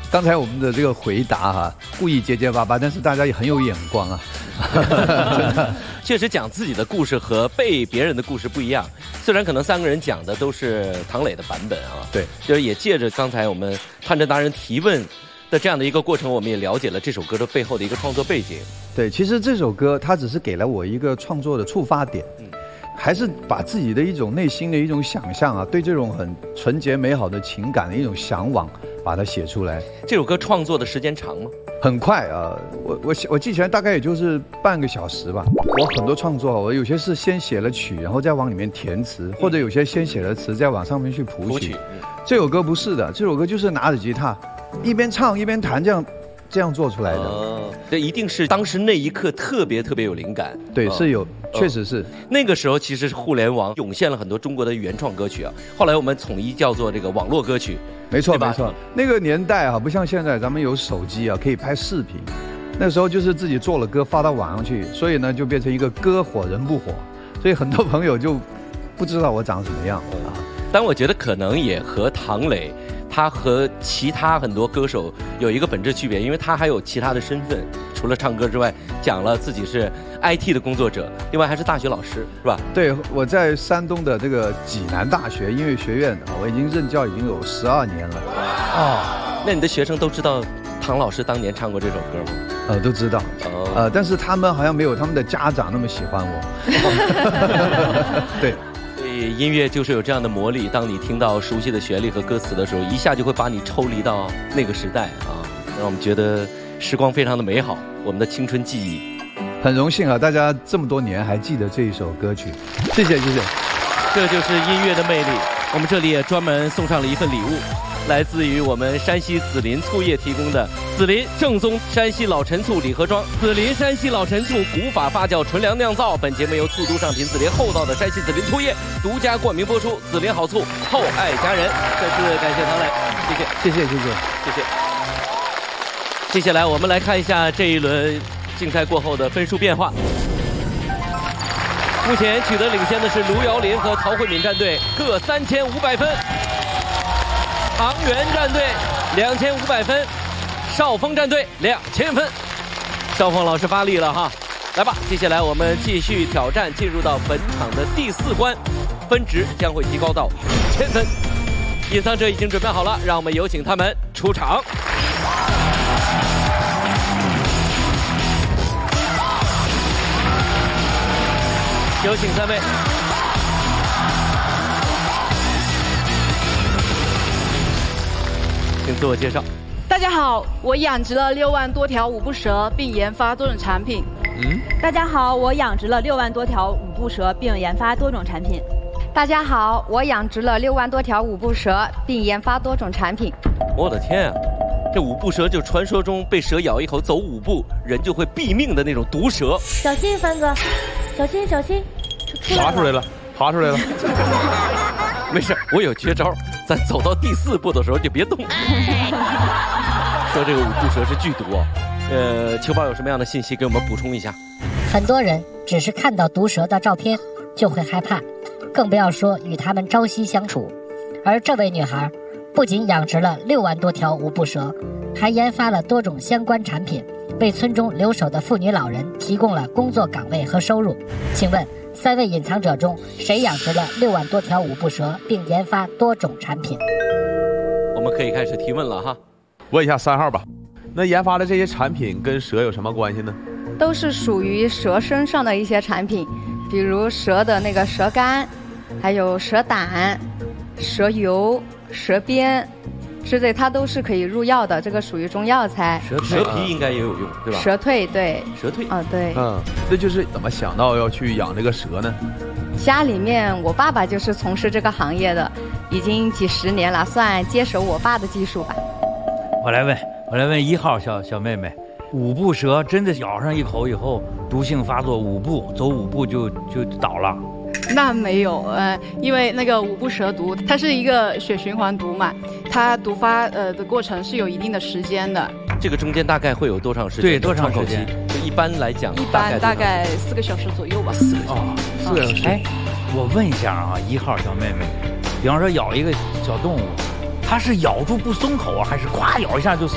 刚才我们的这个回答哈，故意结结巴巴，但是大家也很有眼光啊。 确实讲自己的故事和背别人的故事不一样，虽然可能3个人讲的都是唐磊的版本啊， 对， 就是也借着刚才我们判诊达人提问的这样的一个过程，我们也了解了这首歌的背后的一个创作背景。 对，其实这首歌它只是给了我一个创作的触发点，还是把自己的一种内心的一种想象啊，对这种很纯洁美好的情感的一种向往，把它写出来。 这首歌创作的时间长吗？ 很快啊，我记起来大概也就是半个小时吧。我很多创作，我有些是先写了曲，然后再往里面填词，或者有些先写了词，再往上面去谱曲。这首歌不是的，这首歌就是拿着吉他，一边唱一边弹，这样做出来的。哦， 这一定是当时那一刻特别有灵感。 对，是有，确实是。 那个时候其实是互联网涌现了很多中国的原创歌曲啊，后来我们统一叫做这个网络歌曲。 没错没错，那个年代啊，不像现在咱们有手机啊可以拍视频，那时候就是自己做了歌发到网上去，所以呢就变成一个歌火人不火，所以很多朋友就不知道我长什么样啊。 但我觉得可能也和唐磊他和其他很多歌手有一个本质区别，因为他还有其他的身份，除了唱歌之外，讲了自己是 IT 的工作者，另外还是大学老师，是吧？ 对，我在山东的这个济南大学音乐学院啊，我已经任教已经有12年了。 哦，那你的学生都知道唐老师当年唱过这首歌吗？ 都知道。但是他们好像没有他们的家长那么喜欢我。对。 音乐就是有这样的魔力，当你听到熟悉的旋律和歌词的时候，一下就会把你抽离到那个时代啊，让我们觉得时光非常的美好，我们的青春记忆。 很荣幸啊，大家这么多年还记得这一首歌曲，谢谢谢谢。 这就是音乐的魅力。我们这里也专门送上了一份礼物，来自于我们山西紫林醋业提供的紫林正宗山西老陈醋礼盒装。紫林山西老陈醋古法发酵纯粮酿造，本节目由醋都上品紫林厚道的山西紫林醋业独家冠名播出。紫林好醋，厚爱家人。再次感谢唐磊，谢谢。接下来我们来看一下这一轮竞赛过后的分数变化。目前取得领先的是卢瑶林和陶慧敏战队，各3500分。唐元战队2500分，邵峰战队2000分。邵峰老师发力了哈，来吧，接下来我们继续挑战，进入到本场的第4关，分值将会提高到1000分。隐藏者已经准备好了，让我们有请他们出场。有请3位。请自我介绍。 大家好，我养殖了6万多条五步蛇，并研发多种产品。 大家好，我养殖了6万多条五步蛇，并研发多种产品。 大家好，我养殖了6万多条五步蛇，并研发多种产品。 我的天啊！这五步蛇就是传说中被蛇咬一口走5步人就会毙命的那种毒蛇。 小心，帆哥，小心， 爬出来了，爬出来了。 没事，我有绝招，咱走到第4步的时候就别动。说这个五步蛇是剧毒哦。球宝有什么样的信息给我们补充一下？ 很多人只是看到毒蛇的照片就会害怕，更不要说与它们朝夕相处。而这位女孩不仅养殖了6万多条五步蛇，还研发了多种相关产品，为村中留守的妇女老人提供了工作岗位和收入。请问3位隐藏者中，谁养殖了6万多条五步蛇，并研发多种产品？ 我们可以开始提问了哈。 问一下3号吧，那研发的这些产品跟蛇有什么关系呢？ 都是属于蛇身上的一些产品，比如蛇的那个蛇肝，还有蛇胆、蛇油、蛇鞭之类，它都是可以入药的，这个属于中药材。 蛇皮应该也有用，对吧？ 蛇蜕，对。 蛇蜕， 对。 那就是怎么想到要去养这个蛇呢？ 家里面我爸爸就是从事这个行业的，已经几10年了，算接手我爸的技术吧。 我来问1号小妹妹，五步蛇真的咬上一口以后毒性发作，5步走5步就倒了？ 那没有，因为那个五步蛇毒它是一个血循环毒嘛，它毒发的过程是有一定的时间的。 这个中间大概会有多长时间？ 对，多长时间？ 就一般来讲， 大概4个小时左右吧。 4个小时。 哎，我问一下啊，1号小妹妹，比方说咬一个小动物，它是咬住不松口啊，还是咵咬一下就死